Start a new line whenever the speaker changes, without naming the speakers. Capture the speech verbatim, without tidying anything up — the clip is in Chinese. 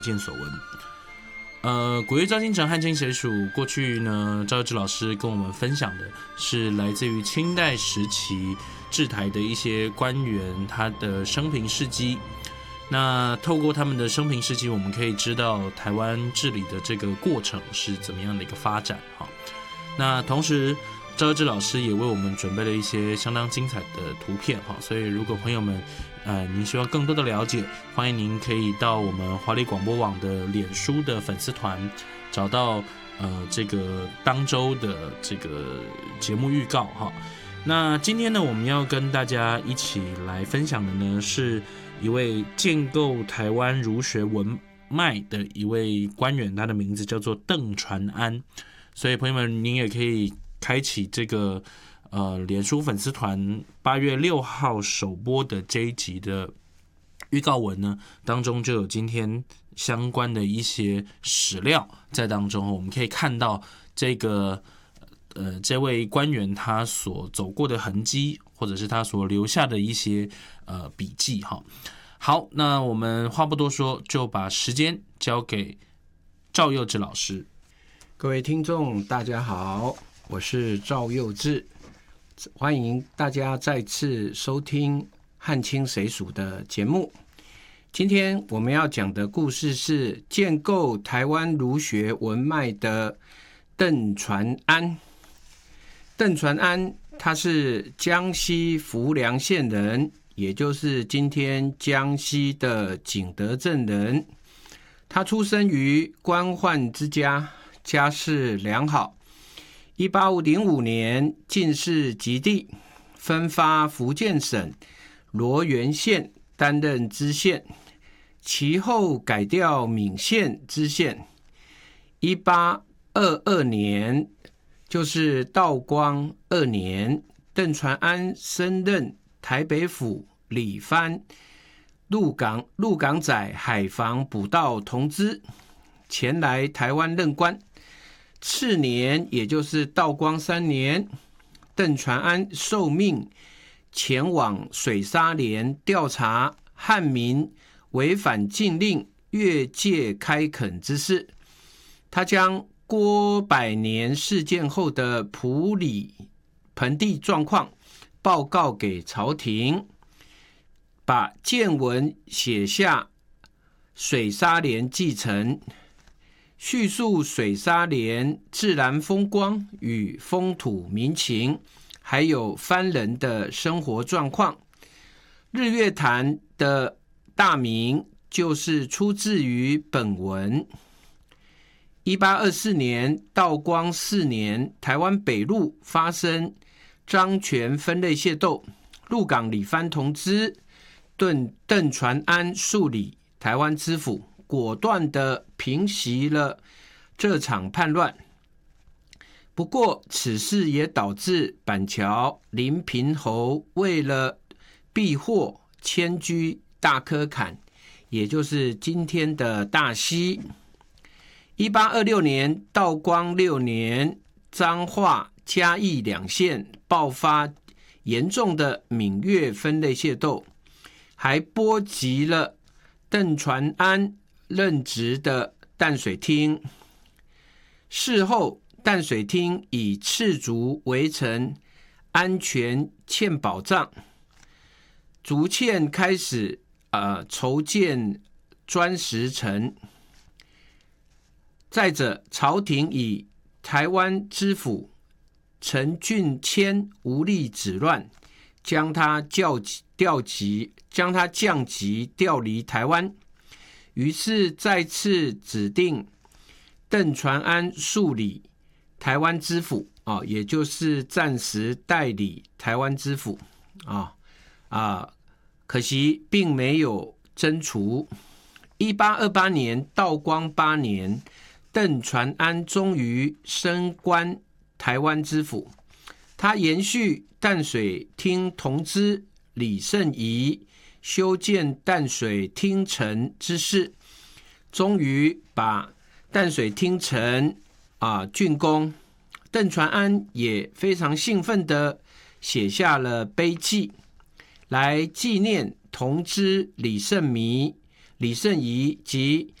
见所闻。呃，古月照金城汉清谁属？过去呢，赵幼之老师跟我们分享的是来自于清代时期治台的一些官员他的生平事迹。那透过他们的生平事迹，我们可以知道台湾治理的这个过程是怎么样的一个发展。哈，那同时赵幼之老师也为我们准备了一些相当精彩的图片。哈，所以如果朋友们呃，您希望更多的了解，欢迎您可以到我们华丽广播网的脸书的粉丝团，找到呃这个当周的这个节目预告哈。那今天呢，我们要跟大家一起来分享的呢，是一位建构台湾儒学文脉的一位官员，他的名字叫做邓传安。所以朋友们，您也可以开启这个呃，脸书粉丝团八月六号首播的这一集的预告文呢，当中就有今天相关的一些史料在当中，我们可以看到这个呃这位官员他所走过的痕迹，或者是他所留下的一些呃笔记哈。好，那我们话不多说，就把时间交给赵幼之老师。
各位听众，大家好，我是赵幼之。欢迎大家再次收听汉清谁属的节目。今天我们要讲的故事是建构台湾儒学文脉的邓传安。邓传安他是江西浮梁县人，也就是今天江西的景德镇人。他出生于官宦之家，家世良好。一八零五年进士及第，分发福建省罗源县担任知县，其后改调闽县知县。一八二二年，就是道光二年，邓传安升任台北府理藩鹿港鹿港仔海防捕盗同知，前来台湾任官。次年，也就是道光三年，邓传安受命前往水沙连调查汉民违反禁令越界开垦之事。他将郭百年事件后的埔里盆地状况报告给朝廷，把见闻写下《水沙连记程》，叙述水沙连自然风光与风土民情，还有番人的生活状况。日月潭的大名就是出自于本文。一八二四年，道光四年，台湾北路发生漳泉分类械斗，鹿港理藩同知邓邓传安数理台湾知府，果断地平息了这场叛乱。不过此事也导致板桥林平侯为了避祸迁居大嵙坎，也就是今天的大溪。一八二六年，道光六年，彰化嘉义两县爆发严重的闽粤分类械斗，还波及了邓传安任职的淡水厅。事后，淡水厅以赤竹围城，安全欠保障，逐渐开始、呃、筹建砖石城。再者，朝廷以台湾知府陈俊谦无力止乱，将他调调级，将他降级调离台湾，于是再次指定邓传安数理台湾知府、哦、也就是暂时代理台湾知府、哦啊、可惜并没有征除。一八二八年，道光八年，邓传安终于升官台湾知府。他延续淡水厅同知李圣仪修建淡水厅城之事，终于把淡水厅城啊竣工。邓传安也非常兴奋地写下了碑记，来纪念同知李圣弥、李圣仪及